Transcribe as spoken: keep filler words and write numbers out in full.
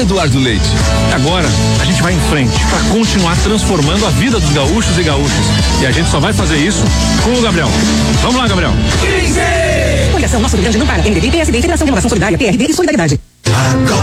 Eduardo Leite. Agora a gente vai em frente para continuar transformando a vida dos gaúchos e gaúchas. E a gente só vai fazer isso com o Gabriel. Vamos lá, Gabriel. Coligação Nosso Rio Grande não para. M D B, P S D, Federação de Inovação Solidária, P R D e Solidariedade. Agora